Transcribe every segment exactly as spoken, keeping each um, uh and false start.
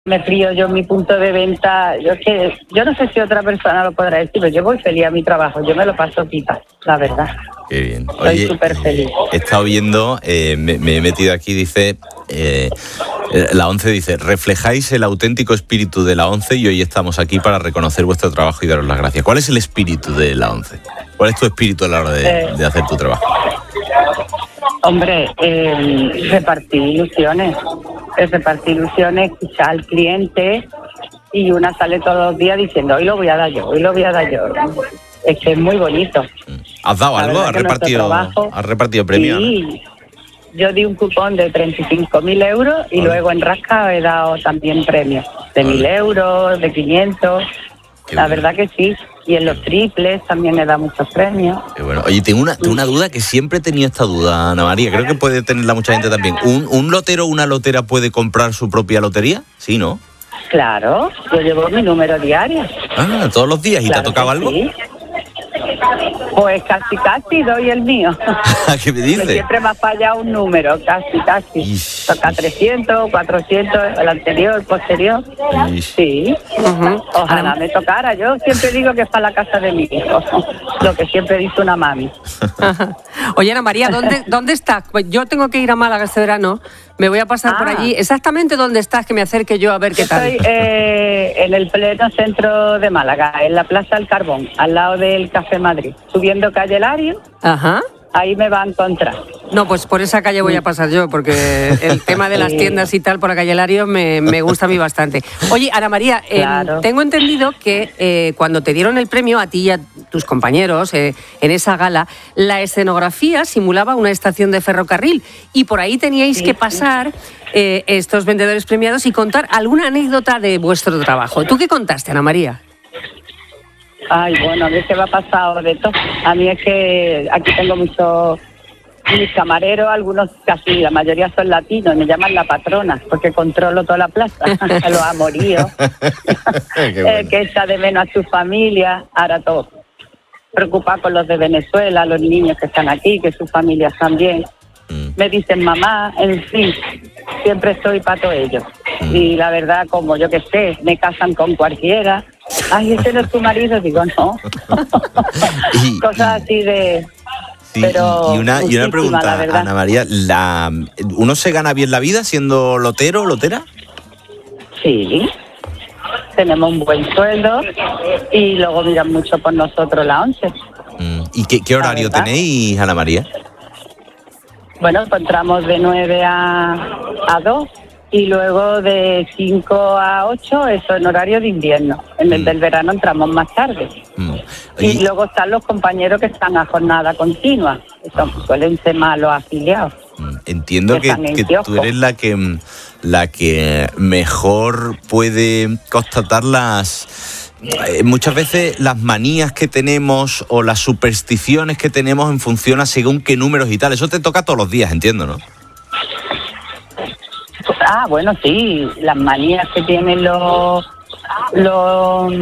me frío yo en mi punto de venta. Yo que yo no sé si otra persona lo podrá decir, pero yo voy feliz a mi trabajo. Yo me lo paso pipa, la verdad. Qué bien. Estoy súper feliz. He estado viendo, eh, me, me he metido aquí, dice, eh, la ONCE dice, reflejáis el auténtico espíritu de la ONCE y hoy estamos aquí para reconocer vuestro trabajo y daros las gracias. ¿Cuál es el espíritu de la ONCE? ¿Cuál es tu espíritu a la hora de, eh, de hacer tu trabajo? Hombre, eh, repartir ilusiones. Es repartir ilusiones, escuchar al cliente, y una sale todos los días diciendo, hoy lo voy a dar yo, hoy lo voy a dar yo. Es que es muy bonito. ¿Has dado La algo? ¿Has repartido, trabajo, ¿Has repartido premios? Sí, yo di un cupón de treinta y cinco mil euros y vale. Luego en Rasca he dado también premios de vale. mil euros, de quinientos. Qué la bueno. Verdad que sí. Y en los triples también he dado muchos premios. Qué bueno. Oye, tengo una, tengo una duda que siempre he tenido esta duda, Ana María. Creo que puede tenerla mucha gente también. ¿Un, un lotero o una lotera puede comprar su propia lotería? Sí, ¿no? Claro, yo llevo mi número diario. Ah, ¿todos los días? ¿Y claro te ha tocado algo? Sí. Pues casi, casi doy el mío. ¿Qué me dices? Siempre me ha fallado un número, casi, casi. Ish. Toca trescientos, cuatrocientos, el anterior, el posterior. Ish. Sí. Uh-huh. Ojalá me tocara. Yo siempre digo que es para la casa de mi hijo. Lo que siempre dice una mami. Oye, Ana María, ¿dónde, ¿dónde estás? Pues yo tengo que ir a Málaga este verano. Me voy a pasar ah. por allí. ¿Exactamente dónde estás? Que me acerque yo a ver qué tal. Estoy eh, en el pleno centro de Málaga, en la Plaza del Carbón, al lado del Café Madrid. Subiendo calle Lario. Ajá. Ahí me va a encontrar. No, pues por esa calle voy a pasar yo, porque el tema de las tiendas y tal por la calle Lario me, me gusta a mí bastante. Oye, Ana María, claro. eh, tengo entendido que eh, cuando te dieron el premio a ti y a tus compañeros eh, en esa gala, la escenografía simulaba una estación de ferrocarril y por ahí teníais sí, que pasar eh, estos vendedores premiados y contar alguna anécdota de vuestro trabajo. ¿Tú qué contaste, Ana María? Ay, bueno, a mí se me ha pasado de todo. A mí es que aquí tengo muchos mis camareros, algunos casi, la mayoría son latinos, me llaman la patrona, porque controlo toda la plaza, los amoríos, bueno. El que echa de menos a su familia, ahora todo. Preocupado con los de Venezuela, los niños que están aquí, que sus familias también. Mm. Me dicen mamá, en fin, siempre estoy para todo ello. Mm. Y la verdad, como yo que sé, me casan con cualquiera. Ay, ese no es tu marido, digo, no. y, Cosas así de... Sí, pero y, una, y una pregunta, Ana María, la, ¿uno se gana bien la vida siendo lotero o lotera? Sí, tenemos un buen sueldo y luego miran mucho por nosotros la ONCE. Mm, ¿Y qué, qué horario tenéis, Ana María? Bueno, pues entramos de nueve a, a dos. Y luego de cinco a ocho, eso en horario de invierno. En el mm. del verano entramos más tarde. Mm. Y, y luego están los compañeros que están a jornada continua. Eso suelen ser más los afiliados. Entiendo que, que, que tú eres la que, la que mejor puede constatar las... Eh, muchas veces las manías que tenemos o las supersticiones que tenemos en función a según qué números y tal. Eso te toca todos los días, entiendo, ¿no? Ah, bueno, sí, las manías que tienen los... los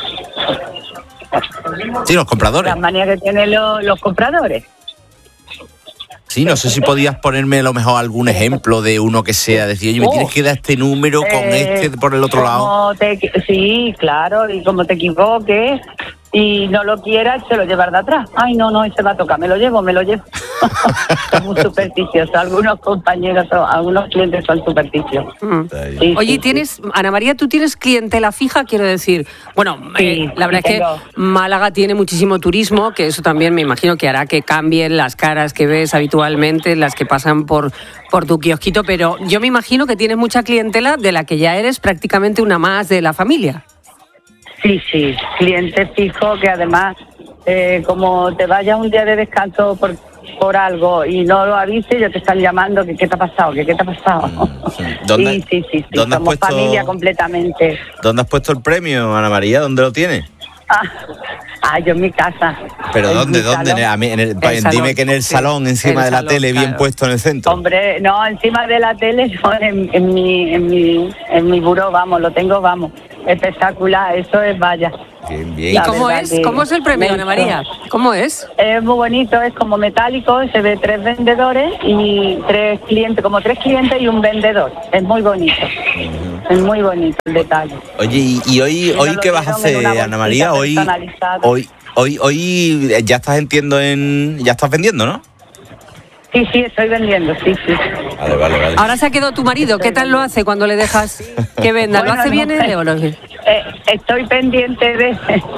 sí, los compradores. Las manías que tienen los, los compradores. Sí, no sé si podías ponerme a lo mejor algún ejemplo de uno que sea, decir, oye, me tienes que dar este número con eh, este por el otro lado. Te, sí, claro, y como te equivoques y no lo quieras, se lo llevas de atrás. Ay, no, no, ese va a tocar, me lo llevo, me lo llevo. Son muy supersticiosos, algunos compañeros, son, algunos clientes son supersticiosos. Mm. Sí, Oye, sí, tienes, sí. Ana María, ¿tú tienes clientela fija? Quiero decir, bueno, sí, eh, la verdad sí, es que tengo. Málaga tiene muchísimo turismo, que eso también me imagino que hará que cambien las caras que ves habitualmente, las que pasan por, por tu kiosquito, pero yo me imagino que tienes mucha clientela de la que ya eres prácticamente una más de la familia. Sí, sí, cliente fijo que además, eh, como te vayas un día de descanso por, por algo y no lo avises, ya te están llamando que qué te ha pasado, que qué te ha pasado. ¿Dónde, sí, sí, sí, sí. ¿dónde somos has puesto, familia completamente. ¿Dónde has puesto el premio, Ana María? ¿Dónde lo tienes? Ah, ah yo en mi casa. ¿Pero dónde? ¿Dónde? En el, en el, el dime salón, que en el salón, sí, encima el de la salón, tele, claro. Bien puesto en el centro. Hombre, no, encima de la tele, en, en, mi, en, mi, en mi buró, vamos, lo tengo, vamos. espectacular, eso es vaya. Bien, bien. ¿Y cómo es? ¿Cómo es el premio, Ana María? ¿Cómo es? Es muy bonito, es como metálico, se ve tres vendedores y tres clientes, como tres clientes y un vendedor. Es muy bonito. Uh-huh. Es muy bonito el detalle. Oye, ¿y, y hoy, y hoy qué vas a hacer, Ana María? Hoy, hoy, hoy, hoy ya estás entiendo en, ya estás vendiendo, ¿no? Sí, sí, estoy vendiendo, sí, sí. Vale, vale, vale. Ahora se ha quedado tu marido. ¿Qué tal lo hace cuando le dejas que venda? Bueno, ¿Lo hace no, bien él o no? Eh, estoy pendiente de...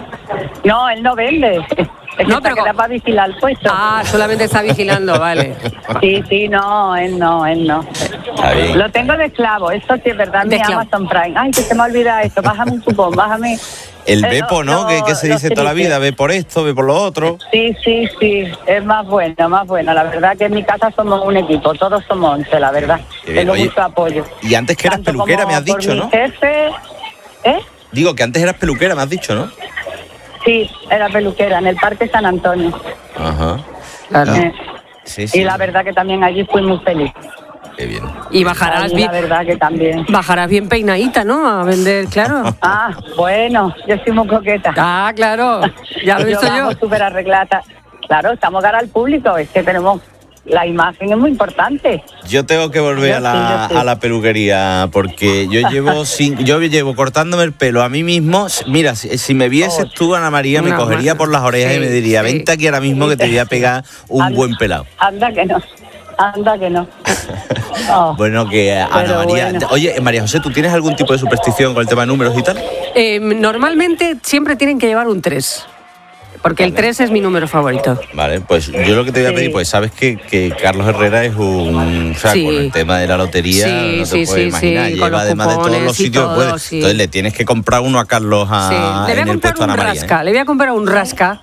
No, él no vende. Es no, que pero queda para vigilar el puesto. Ah, solamente está vigilando, vale. Sí, sí, no, él no, él no. Está bien. Lo tengo de esclavo, eso sí es verdad, mi Amazon Prime. Ay, que se me olvida esto, bájame un cupón, bájame... El ve por, ¿no? Que, que se dice toda la vida, ve por esto, ve por lo otro. Sí, sí, sí, es más bueno, más bueno. La verdad que en mi casa somos un equipo, todos somos once, la verdad. Tengo Oye, mucho apoyo. Y antes que eras Tanto peluquera, me has dicho, por ¿no? Mi jefe, ¿eh? Digo, que antes eras peluquera, me has dicho, ¿no? Sí, era peluquera, en el Parque San Antonio. Ajá. Claro. Eh, sí, sí. Y la verdad que también allí fui muy feliz. Qué bien. Y bajarás Allí, bien. La verdad que también. Bajarás bien peinadita, ¿no? A vender, claro. Ah, bueno, yo soy muy coqueta. Ah, claro. Ya lo he visto yo. Yo súper arreglada. Claro, estamos cara al público, es que tenemos... La imagen es muy importante. Yo tengo que volver yo a, la, sí, sí. a la peluquería porque yo llevo sin, yo llevo cortándome el pelo a mí mismo. Mira, si, si me vieses oh, tú, Ana María, me no, cogería bueno, por las orejas sí, y me diría, sí. vente aquí ahora mismo que te voy a pegar un anda, buen pelado. Anda que no, anda que no. Oh, bueno, que Ana María... Bueno. Oye, María José, ¿tú tienes algún tipo de superstición con el tema de números y tal? Eh, normalmente siempre tienen que llevar un tres. Porque vale. El tres es mi número favorito. Vale, pues yo lo que te voy a pedir, pues sabes que, que Carlos Herrera es un... O sea, sí. Con el tema de la lotería, sí, no te sí, puedes sí, imaginar, sí, lleva además de todos los sitios todo, que puede. Sí. Entonces le tienes que comprar uno a Carlos a, sí. Le voy a en el puesto un Ana María. rasca, ¿eh? Le voy a comprar un rasca,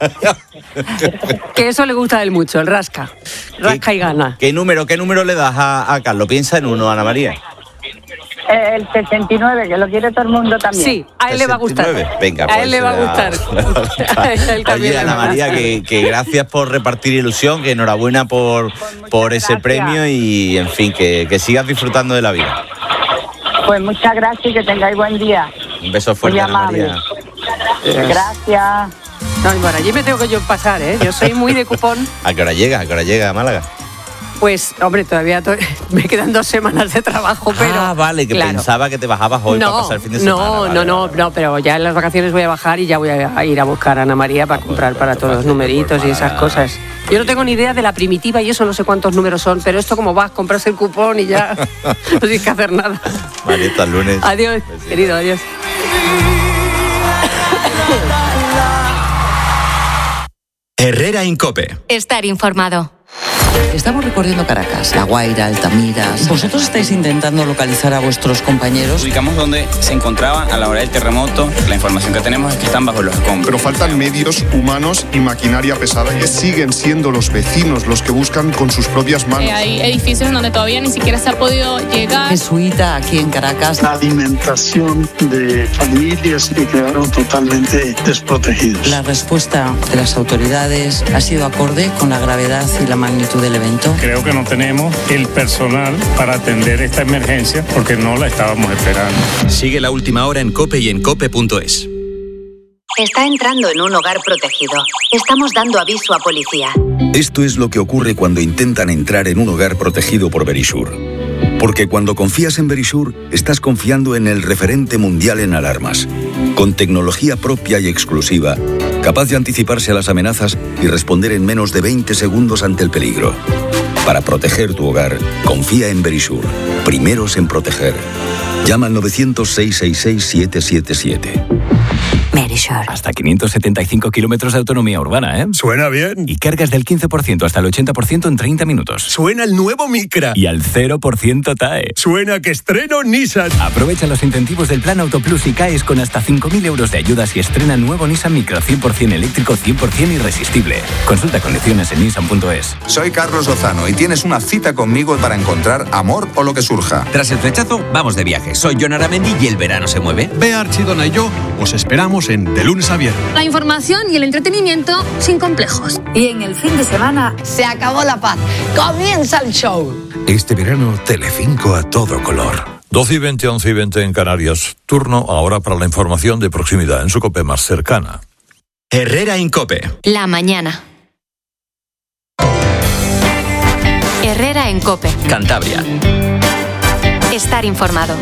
que eso le gusta a él mucho, el rasca. Rasca y gana. ¿Qué número, qué número le das a, a Carlos? Piensa en uno, Ana María. El sesenta y nueve, que lo quiere todo el mundo también. Sí, a él le va a gustar. Venga, a pues él le va a gustar. Oye, Ana María, que, que gracias por repartir ilusión, que enhorabuena por, pues por ese gracias. premio y, en fin, que, que sigas disfrutando de la vida. Pues muchas gracias y que tengáis buen día. Un beso fuerte, Ana María. Gracias. No, y bueno, allí me tengo que yo pasar, ¿eh? Yo soy muy de cupón. ¿A qué hora llega? ¿A qué hora llega a Málaga? Pues, hombre, todavía to- me quedan dos semanas de trabajo, pero... Ah, vale, que claro. pensaba que te bajabas hoy no, para pasar el fin de semana. No, vale, no, no, vale. no, pero ya en las vacaciones voy a bajar y ya voy a ir a buscar a Ana María para comprar para todos los numeritos y esas cosas. Yo no tengo ni idea de la primitiva y eso no sé cuántos números son, pero esto como vas, compras el cupón y ya no tienes que hacer nada. Vale, hasta el lunes. Adiós, Pues sí. querido, adiós. Herrera Incope. Estar informado. Estamos recorriendo Caracas, La Guaira, Altamira. ¿Vosotros estáis intentando localizar a vuestros compañeros? Ubicamos donde se encontraban a la hora del terremoto. La información que tenemos es que están bajo los escombros. Pero faltan medios humanos y maquinaria pesada que siguen siendo los vecinos los que buscan con sus propias manos. Eh, hay edificios en donde todavía ni siquiera se ha podido llegar. Jesuita aquí en Caracas. La alimentación de familias que quedaron totalmente desprotegidas. La respuesta de las autoridades ha sido acorde con la gravedad y la magnitud del evento. Creo que no tenemos el personal para atender esta emergencia porque no la estábamos esperando. Sigue la última hora en COPE y en cope punto es. Está entrando en un hogar protegido. Estamos dando aviso a policía. Esto es lo que ocurre cuando intentan entrar en un hogar protegido por Verisure. Porque cuando confías en Verisure, estás confiando en el referente mundial en alarmas. Con tecnología propia y exclusiva, capaz de anticiparse a las amenazas y responder en menos de veinte segundos ante el peligro. Para proteger tu hogar, confía en Verisure. Primeros en proteger. Llama al novecientos, seiscientos sesenta y seis, siete siete siete. Verisure. Hasta quinientos setenta y cinco kilómetros de autonomía urbana, ¿eh? Suena bien. Y cargas del quince por ciento hasta el ochenta por ciento en treinta minutos. Suena el nuevo Micra. Y al cero por ciento T A E. Suena que estreno Nissan. Aprovecha los incentivos del Plan Auto Plus y caes con hasta cinco mil euros de ayudas y estrena nuevo Nissan Micra cien por ciento eléctrico, cien por ciento irresistible. Consulta condiciones en nissan punto es. Soy Carlos Lozano y tienes una cita conmigo para encontrar amor o lo que surja. Tras el flechazo, vamos de viaje. Soy Jon Aramendi y el verano se mueve. Bea Archidona y yo os esperamos en De Lunes a Viernes. La información y el entretenimiento sin complejos. Y en el fin de semana se acabó la paz. Comienza el show. Este verano, Telecinco a todo color. doce y veinte, once y veinte en Canarias. Turno ahora para la información de proximidad en su COPE más cercana. Herrera Incope. La mañana. Herrera en COPE. Cantabria. Estar informado.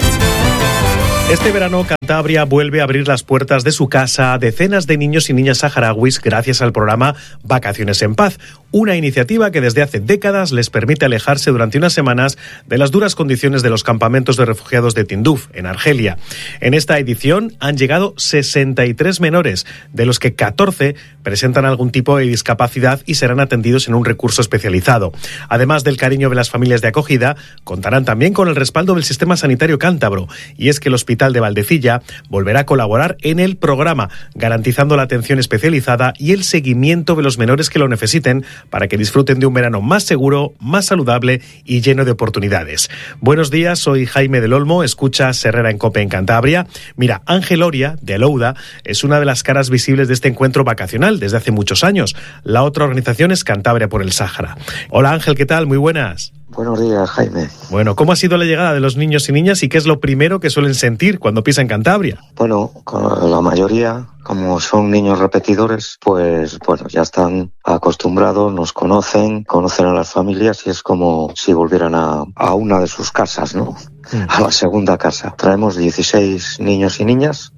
Este verano, Cantabria vuelve a abrir las puertas de su casa a decenas de niños y niñas saharauis gracias al programa Vacaciones en Paz, una iniciativa que desde hace décadas les permite alejarse durante unas semanas de las duras condiciones de los campamentos de refugiados de Tinduf, en Argelia. En esta edición han llegado sesenta y tres menores, de los que catorce presentan algún tipo de discapacidad y serán atendidos en un recurso especializado. Además del cariño de las familias de acogida, contarán también con el respaldo del sistema sanitario cántabro, y es que el hospital de Valdecilla volverá a colaborar en el programa, garantizando la atención especializada y el seguimiento de los menores que lo necesiten para que disfruten de un verano más seguro, más saludable y lleno de oportunidades. Buenos días, soy Jaime del Olmo, escuchas Herrera en COPE en Cantabria. Mira, Ángel Oria, de Alouda, es una de las caras visibles de este encuentro vacacional desde hace muchos años. La otra organización es Cantabria por el Sáhara. Hola Ángel, ¿qué tal? Muy buenas. Buenos días, Jaime. Bueno, ¿cómo ha sido la llegada de los niños y niñas y qué es lo primero que suelen sentir cuando pisan Cantabria? Bueno, la mayoría, como son niños repetidores, pues bueno, ya están acostumbrados, nos conocen, conocen a las familias y es como si volvieran a, a una de sus casas, ¿no? Mm. A la segunda casa. Traemos dieciséis niños y niñas.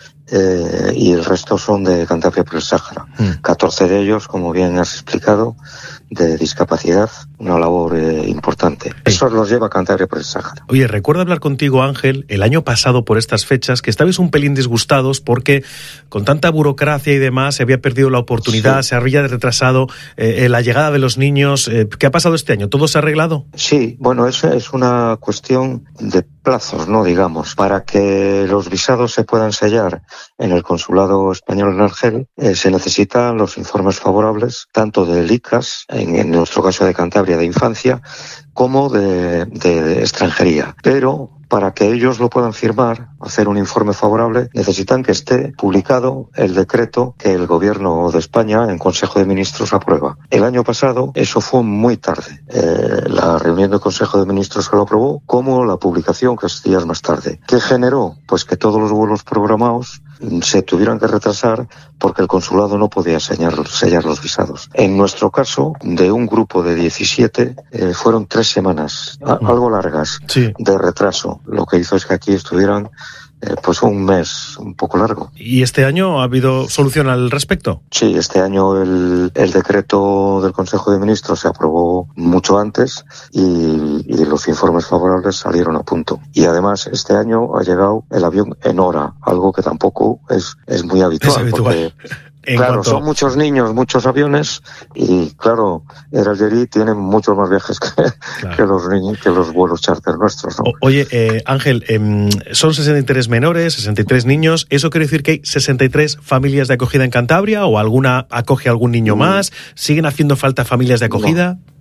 Eh, y el resto son de Cantabria por el Sáhara. Mm. catorce de ellos, como bien has explicado, de discapacidad, una labor eh, importante. Sí. Eso los lleva a Cantabria por el Sáhara. Oye, recuerdo hablar contigo, Ángel, el año pasado por estas fechas, que estabais un pelín disgustados porque con tanta burocracia y demás se había perdido la oportunidad, sí. Se había retrasado eh, la llegada de los niños. Eh, ¿Qué ha pasado este año? ¿Todo se ha arreglado? Sí, bueno, eso es una cuestión de plazos, ¿no? Digamos, para que los visados se puedan sellar en el consulado español en Argel, eh, se necesitan los informes favorables tanto del I C A S, en, en nuestro caso de Cantabria, de infancia, como de, de, de extranjería. Pero para que ellos lo puedan firmar, hacer un informe favorable, necesitan que esté publicado el decreto que el Gobierno de España en Consejo de Ministros aprueba. El año pasado eso fue muy tarde. Eh, la reunión del Consejo de Ministros que lo aprobó, como la publicación que es días más tarde. ¿Qué generó? Pues que todos los vuelos programados se tuvieran que retrasar porque el consulado no podía sellar, sellar los visados. En nuestro caso, de un grupo de diecisiete, eh, fueron tres semanas, a, algo largas, sí. de retraso. Lo que hizo es que aquí estuvieran eh, pues un mes un poco largo. ¿Y este año ha habido solución al respecto? Sí, este año el, el decreto del Consejo de Ministros se aprobó mucho antes y, y los informes favorables salieron a punto. Y además este año ha llegado el avión en hora, algo que tampoco es, es muy habitual. Es habitual. Porque, claro, cuanto... son muchos niños, muchos aviones y claro, el Algerí tiene muchos más viajes que, claro. que los niños, que los vuelos charter nuestros, ¿no? O, oye, eh, Ángel, eh, son sesenta y tres menores, sesenta y tres niños. ¿Eso quiere decir que hay sesenta y tres familias de acogida en Cantabria o alguna acoge a algún niño mm. más? ¿Siguen haciendo falta familias de acogida? No.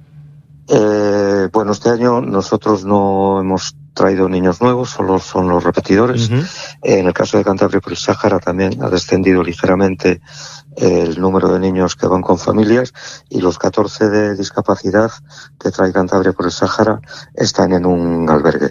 Eh, bueno, este año nosotros no hemos traído niños nuevos, solo son los repetidores. Uh-huh. En el caso de Cantabria por el Sáhara también ha descendido ligeramente el número de niños que van con familias y los catorce de discapacidad que trae Cantabria por el Sáhara están en un albergue.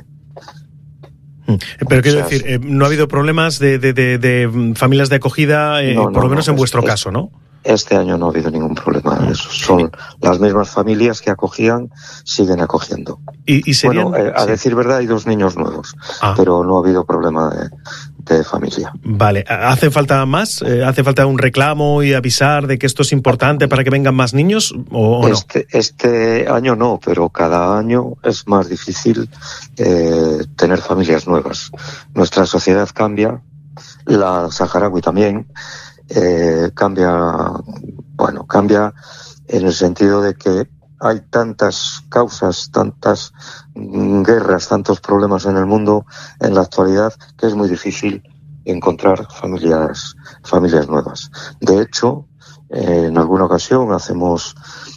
Pero quiero o sea, decir, eh, no ha habido problemas de, de, de, de familias de acogida, eh, no, no, por lo menos no, en vuestro es, caso, ¿no? Este año no ha habido ningún problema de eso. Son las mismas familias que acogían, siguen acogiendo. ¿Y, y serían? Bueno, eh, a sí. decir verdad, hay dos niños nuevos, ah. pero no ha habido problema de, de familia. Vale. ¿Hace falta más? ¿Hace falta un reclamo y avisar de que esto es importante para que vengan más niños o, o este, no? Este año no, pero cada año es más difícil eh, tener familias nuevas. Nuestra sociedad cambia, la saharaui también. Eh, cambia, bueno, cambia en el sentido de que hay tantas causas, tantas guerras, tantos problemas en el mundo en la actualidad que es muy difícil encontrar familias, familias nuevas. De hecho, eh, en alguna ocasión hacemos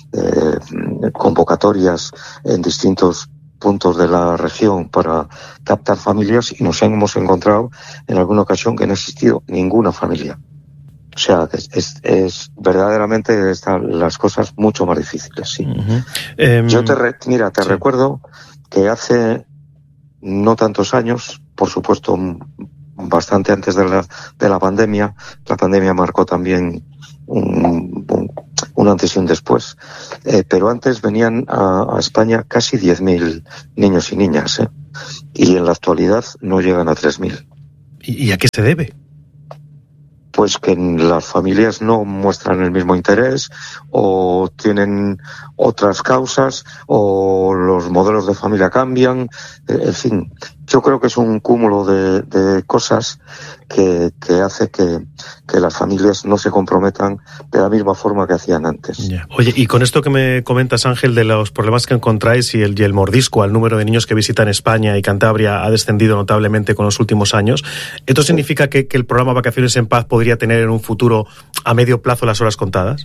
eh, convocatorias en distintos puntos de la región para captar familias y nos hemos encontrado en alguna ocasión que no ha existido ninguna familia. O sea, es, es, es verdaderamente están las cosas mucho más difíciles, sí. Uh-huh. Um, Yo te re, mira, te sí. recuerdo que hace no tantos años, por supuesto, bastante antes de la, de la pandemia. La pandemia marcó también un, un, un antes y un después. Eh, pero antes venían a, a España casi diez mil niños y niñas, ¿eh? Y en la actualidad no llegan a tres mil. ¿Y a qué se debe? Pues que las familias no muestran el mismo interés, o tienen otras causas, o los modelos de familia cambian, en fin. Yo creo que es un cúmulo de, de cosas que, que hace que, que las familias no se comprometan de la misma forma que hacían antes. Yeah. Oye, y con esto que me comentas, Ángel, de los problemas que encontráis y el, y el mordisco al número de niños que visitan España y Cantabria ha descendido notablemente con los últimos años, ¿esto significa que, que el programa Vacaciones en Paz podría tener en un futuro a medio plazo las horas contadas?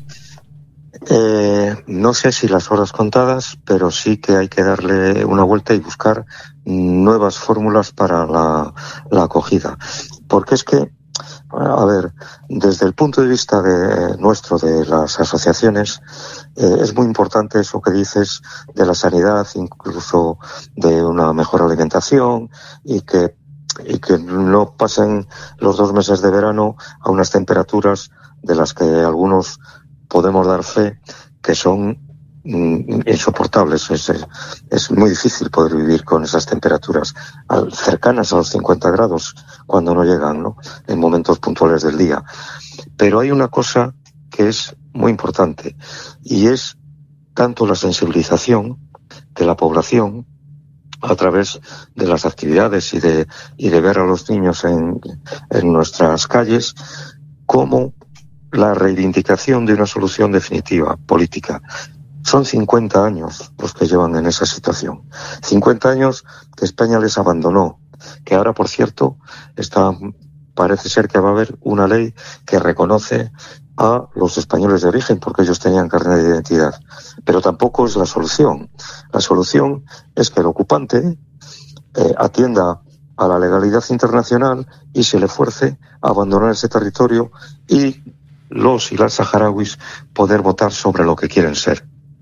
Eh, no sé si las horas contadas, pero sí que hay que darle una vuelta y buscar nuevas fórmulas para la, la acogida. Porque es que, a ver, desde el punto de vista de nuestro, de las asociaciones, eh, es muy importante eso que dices de la sanidad, incluso de una mejor alimentación, y que, y que no pasen los dos meses de verano a unas temperaturas de las que algunos podemos dar fe que son mm, insoportables. Es, es muy difícil poder vivir con esas temperaturas al, cercanas a los cincuenta grados cuando no llegan, ¿no?, en momentos puntuales del día. Pero hay una cosa que es muy importante, y es tanto la sensibilización de la población a través de las actividades y de, y de ver a los niños en, en nuestras calles, como la reivindicación de una solución definitiva, política. Son cincuenta años los que llevan en esa situación. cincuenta años que España les abandonó, que ahora, por cierto, está, parece ser que va a haber una ley que reconoce a los españoles de origen, porque ellos tenían carnet de identidad. Pero tampoco es la solución. La solución es que el ocupante eh, atienda a la legalidad internacional y se le fuerce a abandonar ese territorio, y los y las saharauis poder votar sobre lo que quieren ser.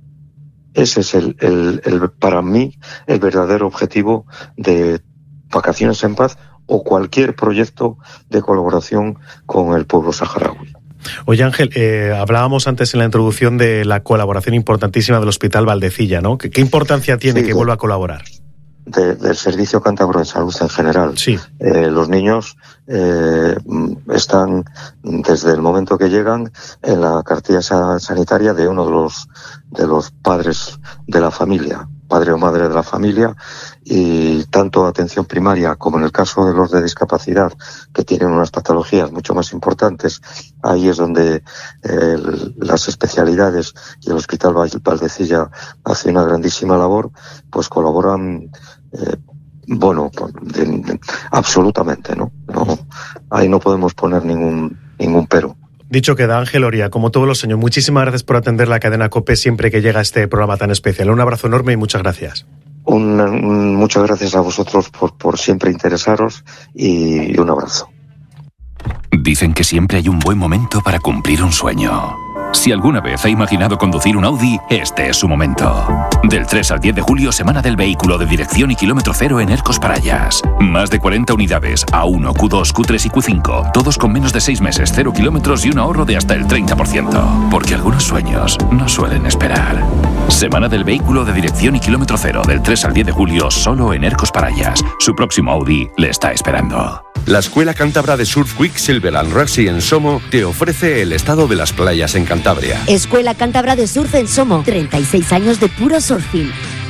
Ese es el, el, el, para mí, el verdadero objetivo de Vacaciones en Paz o cualquier proyecto de colaboración con el pueblo saharaui. Oye, Ángel, eh, hablábamos antes en la introducción de la colaboración importantísima del Hospital Valdecilla, ¿no? ¿Qué, qué importancia tiene sí, que de... vuelva a colaborar? De, del Servicio Cántabro de Salud en general. Sí. Eh, los niños eh, están, desde el momento que llegan, en la cartilla sanitaria de uno de los, de los padres de la familia, padre o madre de la familia, y tanto atención primaria como en el caso de los de discapacidad, que tienen unas patologías mucho más importantes, ahí es donde eh, las especialidades y el Hospital Valdecilla hace una grandísima labor, pues colaboran eh, bueno, de, de, absolutamente, ¿no? No, ahí no podemos poner ningún ningún pero. Dicho queda, Ángel Oria, como todos los años, muchísimas gracias por atender la cadena COPE siempre que llega este programa tan especial. Un abrazo enorme y muchas gracias. Un, un, muchas gracias a vosotros por, por siempre interesaros, y, y un abrazo. Dicen que siempre hay un buen momento para cumplir un sueño. Si alguna vez ha imaginado conducir un Audi, este es su momento. Del tres al diez de julio, semana del vehículo de dirección y kilómetro cero en Ercos Parayas. Más de cuarenta unidades, A uno, Q dos, Q tres y Q cinco. Todos con menos de seis meses, cero kilómetros y un ahorro de hasta el treinta por ciento. Porque algunos sueños no suelen esperar. Semana del vehículo de dirección y kilómetro cero, del tres al diez de julio, solo en Ercos Parayas. Su próximo Audi le está esperando. La Escuela Cántabra de Surf Quicksilver and Rugby en Somo te ofrece el estado de las playas en Cantabria. Escuela Cántabra de Surf en Somo, treinta y seis años de puro surfing.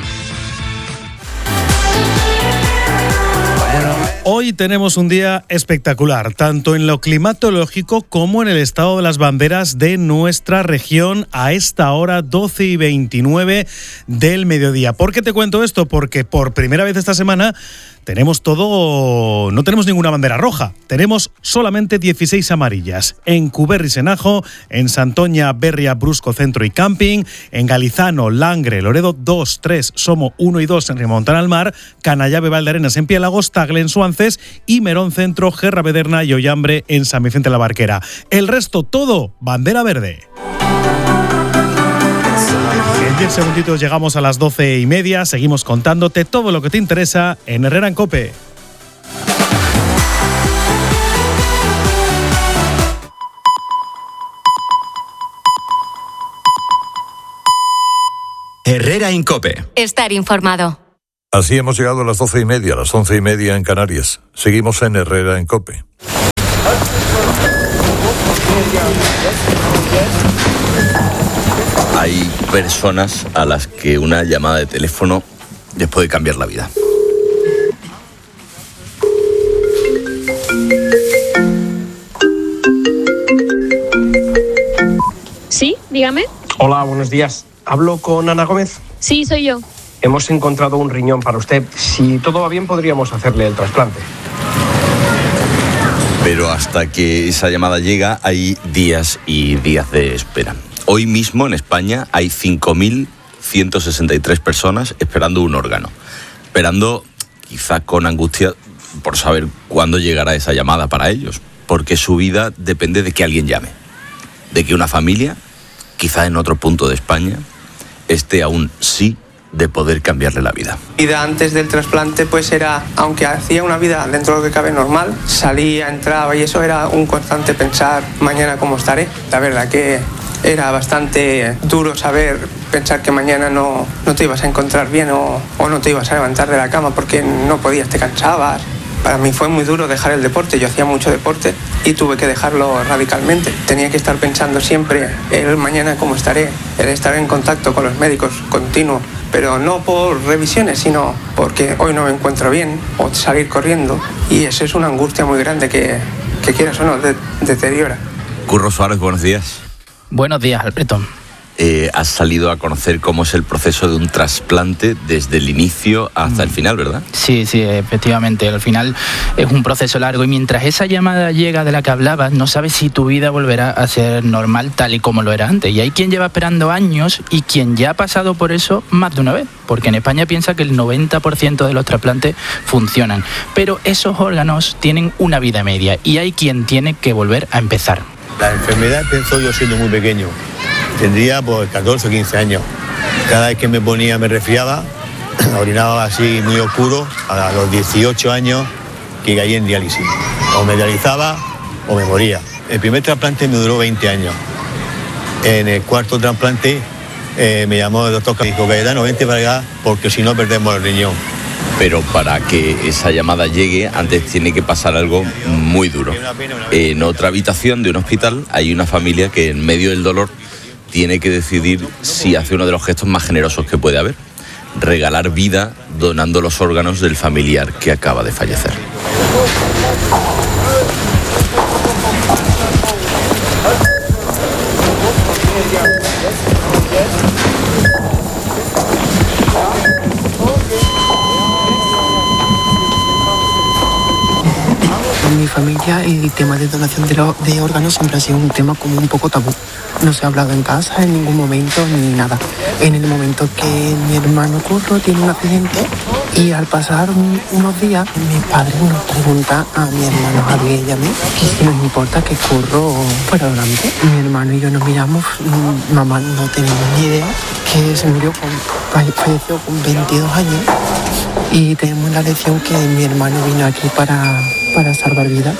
Hoy tenemos un día espectacular, tanto en lo climatológico como en el estado de las banderas de nuestra región a esta hora, doce y veintinueve del mediodía. ¿Por qué te cuento esto? Porque por primera vez esta semana tenemos todo, no tenemos ninguna bandera roja, tenemos solamente dieciséis amarillas. En Cuberri, Senajo, en Santoña, Berria, Brusco, Centro y Camping, en Galizano, Langre, Loredo dos, tres, Somo uno y dos en Remontana al Mar, Canallave, Valdearenas en Piélagos, Tagle en Suances y Merón Centro, Gerra Bederna y Ollambre en San Vicente la Barquera. El resto todo bandera verde. En diez segunditos llegamos a las doce y media. Seguimos contándote todo lo que te interesa en Herrera en COPE. Herrera en COPE. Estar informado. Así hemos llegado a las doce y media, a las once y media en Canarias. Seguimos en Herrera en COPE. Hay personas a las que una llamada de teléfono les puede cambiar la vida. Sí, dígame. Hola, buenos días. ¿Hablo con Ana Gómez? Sí, soy yo. Hemos encontrado un riñón para usted. Si todo va bien, podríamos hacerle el trasplante. Pero hasta que esa llamada llega, hay días y días de espera. Hoy mismo en España hay cinco mil ciento sesenta y tres personas esperando un órgano. Esperando, quizá con angustia, por saber cuándo llegará esa llamada para ellos. Porque su vida depende de que alguien llame. De que una familia, quizá en otro punto de España, esté a un sí de poder cambiarle la vida. Mi vida antes del trasplante pues era, aunque hacía una vida dentro de lo que cabe normal, salía, entraba y eso era un constante pensar mañana cómo estaré. La verdad que era bastante duro saber, pensar que mañana no, no te ibas a encontrar bien o, o no te ibas a levantar de la cama porque no podías, te cansabas. Para mí fue muy duro dejar el deporte, yo hacía mucho deporte y tuve que dejarlo radicalmente. Tenía que estar pensando siempre el mañana cómo estaré, el estar en contacto con los médicos continuo, pero no por revisiones, sino porque hoy no me encuentro bien o salir corriendo. Y eso es una angustia muy grande que, que quieras o no, de, deteriora. Curro Suárez, buenos días. Buenos días, Alberto. Eh, has salido a conocer cómo es el proceso de un trasplante desde el inicio hasta el final, ¿verdad? Sí, sí, efectivamente. Al final es un proceso largo y mientras esa llamada llega de la que hablabas, no sabes si tu vida volverá a ser normal tal y como lo era antes. Y hay quien lleva esperando años y quien ya ha pasado por eso más de una vez. Porque en España piensa que el noventa por ciento de los trasplantes funcionan. Pero esos órganos tienen una vida media y hay quien tiene que volver a empezar. La enfermedad empezó yo siendo muy pequeño. Tendría pues catorce o quince años. Cada vez que me ponía, me resfriaba, orinaba así muy oscuro, a los dieciocho años que caí en diálisis. O me dializaba o me moría. El primer trasplante me duró veinte años. En el cuarto trasplante eh, me llamó el doctor que dijo, Cayetano, vente para acá porque si no perdemos el riñón. Pero para que esa llamada llegue, antes tiene que pasar algo muy duro. En otra habitación de un hospital hay una familia que en medio del dolor tiene que decidir si hace uno de los gestos más generosos que puede haber: regalar vida donando los órganos del familiar que acaba de fallecer. En mi familia el tema de donación de, lo, de órganos siempre ha sido un tema como un poco tabú. No se ha hablado en casa en ningún momento ni nada. En el momento que mi hermano Curro tiene un accidente y al pasar un, unos días mi padre nos pregunta a mi hermano Javier y a mí que si nos importa que Curro fuera donante. Mi hermano y yo nos miramos, mamá no tenemos ni idea, que se murió con, falleció con veintidós años y tenemos la lección que mi hermano vino aquí para, para salvar vidas.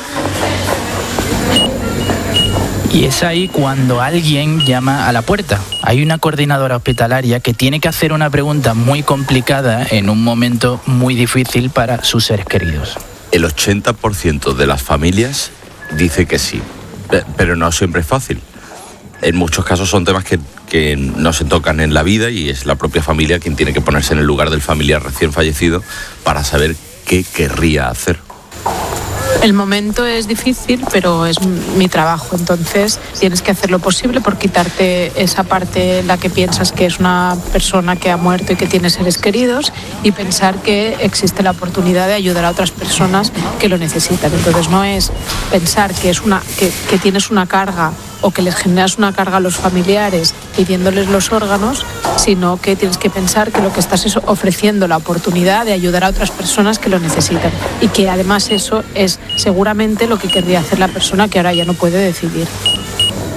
Y es ahí cuando alguien llama a la puerta. Hay una coordinadora hospitalaria que tiene que hacer una pregunta muy complicada en un momento muy difícil para sus seres queridos. El ochenta por ciento de las familias dice que sí, pero no siempre es fácil. En muchos casos son temas que, que no se tocan en la vida y es la propia familia quien tiene que ponerse en el lugar del familiar recién fallecido para saber qué querría hacer. El momento es difícil, pero es mi trabajo, entonces tienes que hacer lo posible por quitarte esa parte en la que piensas que es una persona que ha muerto y que tiene seres queridos y pensar que existe la oportunidad de ayudar a otras personas que lo necesitan. Entonces no es pensar que, es una, que, que tienes una carga o que les generas una carga a los familiares pidiéndoles los órganos, sino que tienes que pensar que lo que estás es ofreciendo la oportunidad de ayudar a otras personas que lo necesitan y que además eso es seguramente lo que querría hacer la persona que ahora ya no puede decidir.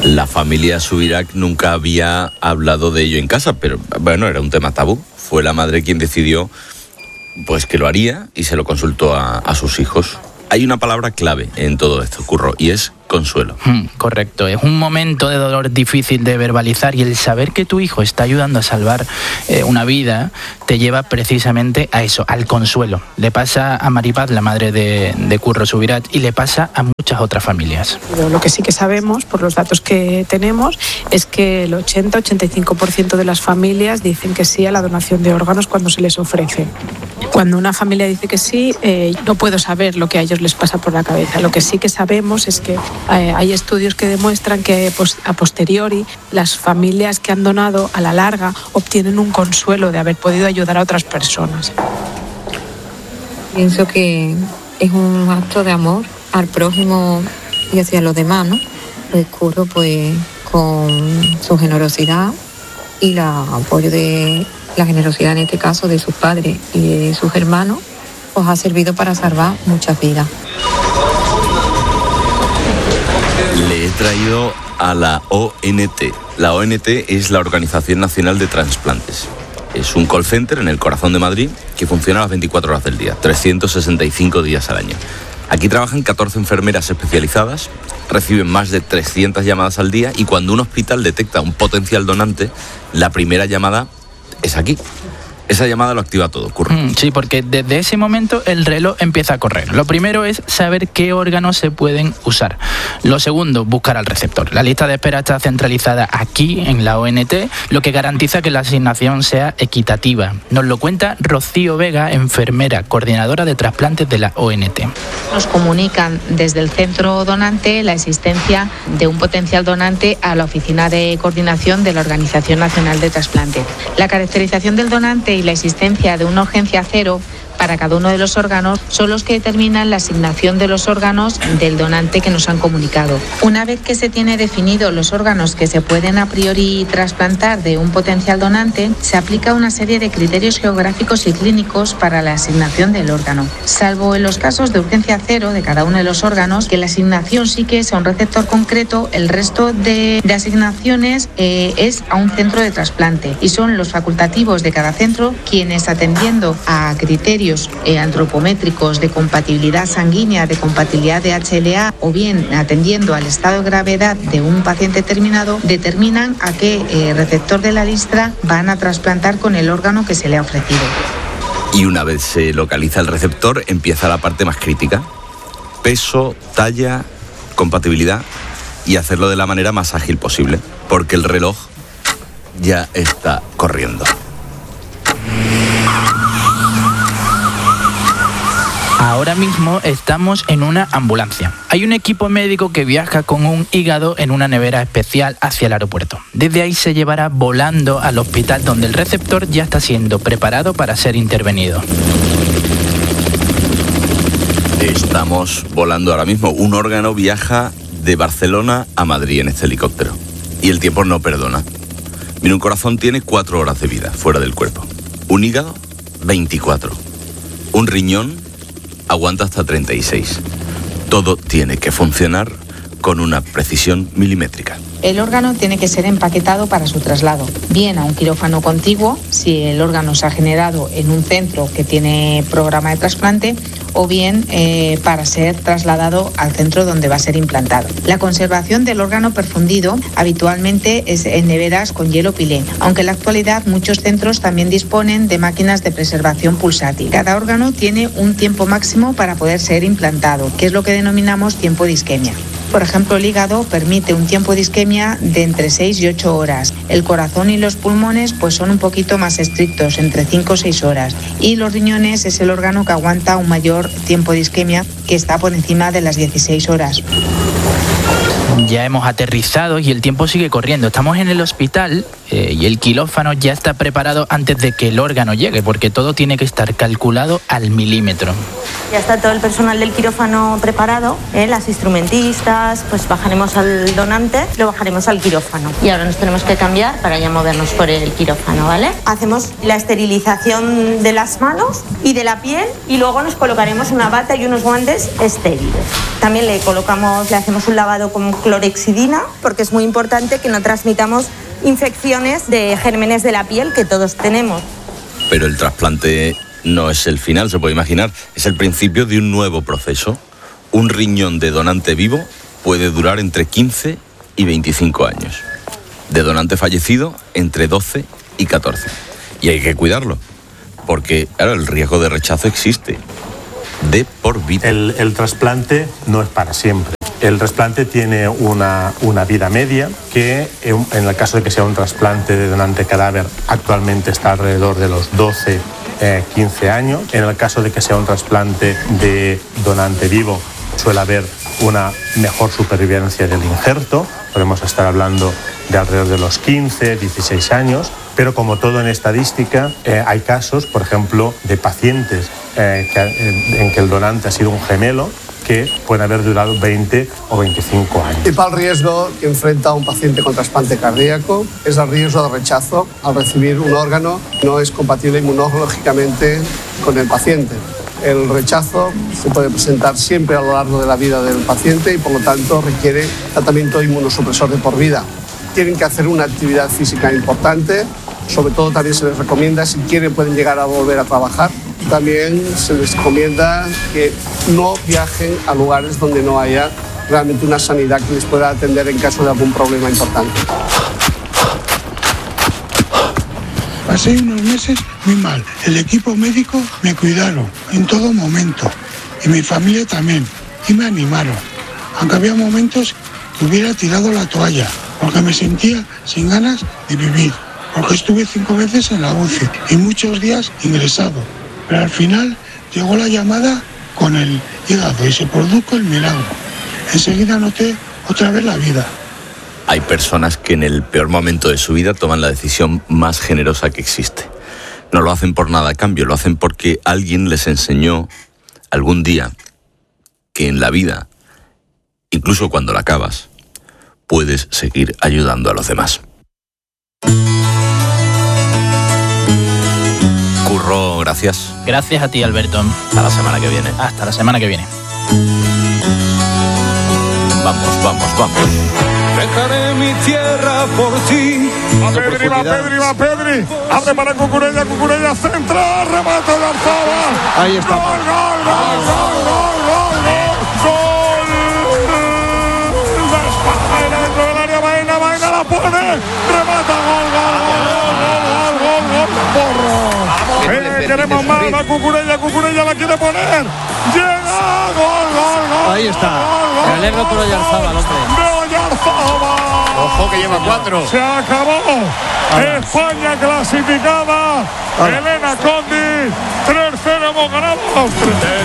La familia Subirac nunca había hablado de ello en casa, pero bueno, era un tema tabú. Fue la madre quien decidió pues que lo haría y se lo consultó a, a sus hijos. Hay una palabra clave en todo esto, Curro, y es consuelo. Hmm, correcto, es un momento de dolor difícil de verbalizar y el saber que tu hijo está ayudando a salvar eh, una vida te lleva precisamente a eso, al consuelo. Le pasa a Maripaz, la madre de, de Curro Subirac, y le pasa a muchas otras familias. Lo que sí que sabemos, por los datos que tenemos, es que el ochenta a ochenta y cinco por ciento de las familias dicen que sí a la donación de órganos cuando se les ofrece. Cuando una familia dice que sí, eh, no puedo saber lo que a ellos les pasa por la cabeza. Lo que sí que sabemos es que eh, hay estudios que demuestran que pues, a posteriori las familias que han donado a la larga obtienen un consuelo de haber podido ayudar a otras personas. Pienso que es un acto de amor al prójimo y hacia los demás, ¿no? Pues Curro, pues con su generosidad y el apoyo de la generosidad en este caso de sus padres y de sus hermanos, pues ha servido para salvar muchas vidas. Le he traído a la O N T. La O N T es la Organización Nacional de Transplantes. Es un call center en el corazón de Madrid que funciona a las veinticuatro horas del día, trescientos sesenta y cinco días al año. Aquí trabajan catorce enfermeras especializadas, reciben más de trescientas llamadas al día y cuando un hospital detecta un potencial donante, la primera llamada es aquí. Esa llamada lo activa todo, Curro. Mm, sí, porque desde ese momento el reloj empieza a correr. Lo primero es saber qué órganos se pueden usar. Lo segundo, buscar al receptor. La lista de espera está centralizada aquí, en la O N T, lo que garantiza que la asignación sea equitativa. Nos lo cuenta Rocío Vega, enfermera, coordinadora de trasplantes de la O N T. Nos comunican desde el centro donante la existencia de un potencial donante a la oficina de coordinación de la Organización Nacional de Trasplantes. La caracterización del donante y la existencia de una urgencia cero para cada uno de los órganos son los que determinan la asignación de los órganos del donante que nos han comunicado. Una vez que se tiene definido los órganos que se pueden a priori trasplantar de un potencial donante, se aplica una serie de criterios geográficos y clínicos para la asignación del órgano. Salvo en los casos de urgencia cero de cada uno de los órganos, que la asignación sí que es a un receptor concreto, el resto de, de asignaciones eh, es a un centro de trasplante y son los facultativos de cada centro quienes, atendiendo a criterios Eh, antropométricos de compatibilidad sanguínea, de compatibilidad de H L A o bien atendiendo al estado de gravedad de un paciente terminado, determinan a qué eh, receptor de la lista van a trasplantar con el órgano que se le ha ofrecido. Y una vez se localiza el receptor, empieza la parte más crítica. Peso, talla, compatibilidad y hacerlo de la manera más ágil posible, porque el reloj ya está corriendo. Ahora mismo estamos en una ambulancia. Hay un equipo médico que viaja con un hígado en una nevera especial hacia el aeropuerto. Desde ahí se llevará volando al hospital donde el receptor ya está siendo preparado para ser intervenido. Estamos volando ahora mismo. Un órgano viaja de Barcelona a Madrid en este helicóptero. Y el tiempo no perdona. Mira, un corazón tiene cuatro horas de vida fuera del cuerpo. Un hígado, veinticuatro. Un riñón aguanta hasta treinta y seis. Todo tiene que funcionar con una precisión milimétrica. El órgano tiene que ser empaquetado para su traslado, bien a un quirófano contiguo, si el órgano se ha generado en un centro que tiene programa de trasplante, o bien eh, para ser trasladado al centro donde va a ser implantado. La conservación del órgano perfundido habitualmente es en neveras con hielo pilé, aunque en la actualidad muchos centros también disponen de máquinas de preservación pulsátil. Cada órgano tiene un tiempo máximo para poder ser implantado, que es lo que denominamos tiempo de isquemia. Por ejemplo, el hígado permite un tiempo de isquemia de entre seis y ocho horas. El corazón y los pulmones pues son un poquito más estrictos, entre cinco o seis horas. Y los riñones es el órgano que aguanta un mayor tiempo de isquemia, que está por encima de las dieciséis horas. Ya hemos aterrizado y el tiempo sigue corriendo. Estamos en el hospital eh, y el quirófano ya está preparado antes de que el órgano llegue, porque todo tiene que estar calculado al milímetro. Ya está todo el personal del quirófano preparado, ¿eh? Las instrumentistas, pues bajaremos al donante, lo bajaremos al quirófano. Y ahora nos tenemos que cambiar para ya movernos por el quirófano, ¿vale? Hacemos la esterilización de las manos y de la piel y luego nos colocaremos una bata y unos guantes estériles. También le colocamos, le hacemos un lavado con clorexidina, porque es muy importante que no transmitamos infecciones de gérmenes de la piel que todos tenemos. Pero el trasplante no es el final, se puede imaginar, es el principio de un nuevo proceso. Un riñón de donante vivo puede durar entre quince y veinticinco años. De donante fallecido, entre doce y catorce. Y hay que cuidarlo, porque claro, el riesgo de rechazo existe. De por vida. El, el trasplante no es para siempre. El trasplante tiene una, una vida media que, en, en el caso de que sea un trasplante de donante cadáver, actualmente está alrededor de los doce, quince años. En el caso de que sea un trasplante de donante vivo, suele haber una mejor supervivencia del injerto. Podemos estar hablando de alrededor de los quince, dieciséis años. Pero como todo en estadística, eh, hay casos, por ejemplo, de pacientes eh, que, eh, en que el donante ha sido un gemelo que pueden haber durado veinte o veinticinco años. El principal riesgo que enfrenta un paciente con trasplante cardíaco es el riesgo de rechazo al recibir un órgano que no es compatible inmunológicamente con el paciente. El rechazo se puede presentar siempre a lo largo de la vida del paciente y por lo tanto requiere tratamiento inmunosupresor de por vida. Tienen que hacer una actividad física importante, sobre todo también se les recomienda, si quieren pueden llegar a volver a trabajar. También se les recomienda que no viajen a lugares donde no haya realmente una sanidad que les pueda atender en caso de algún problema importante. Pasé unos meses muy mal. El equipo médico me cuidaron en todo momento y mi familia también, y me animaron. Aunque había momentos que hubiera tirado la toalla, porque me sentía sin ganas de vivir, porque estuve cinco veces en la U C I y muchos días ingresado. Pero al final llegó la llamada con el hígado y se produjo el milagro. Enseguida noté otra vez la vida. Hay personas que en el peor momento de su vida toman la decisión más generosa que existe. No lo hacen por nada a cambio, lo hacen porque alguien les enseñó algún día que en la vida, incluso cuando la acabas, puedes seguir ayudando a los demás. Curro, gracias. Gracias a ti, Alberto. Hasta la semana que viene. Hasta la semana que viene. Vamos, vamos, vamos. Dejaré mi tierra por ti. Va Pedri, va Pedri, va Pedri. Abre para Cucurella, Cucurella centra, remate de Arzaba. Ahí está. Gol, gol, gol, gol, gol, gol, gol. Gol. Baena dentro del área, Baena, Baena la pone. Remata, gol, gol, gol, gol, gol, gol, gol, porro. Eh, queremos más, va Cucurella, Cucurella la quiere poner. Llega, gol, gol, gol. Ahí está. Gol, Me alegro por Oyarzabal, hombre. Ojo que lleva cuatro. Se acabó. Ahora. España clasificada. Ahora. Elena Condi. tres cero hemos ganado.